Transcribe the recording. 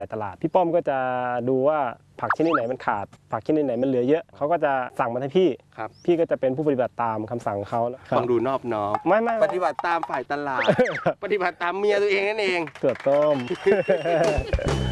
ตลาดพี่ป้อมก็จะดูว่าผักชนิดไหนมันขาดผักชนิดไหนมันเหลือเยอะเขาก็จะสั่งมาให้พี่พี่ก็จะเป็นผู้ปฏิบัติตามคำสั่งเขาฟังดูนอบน้อมไม่ปฏิบัติตามฝ่ายตลาดปฏิบัติตามเมียตัวเองนั่นเองเกือบต้ม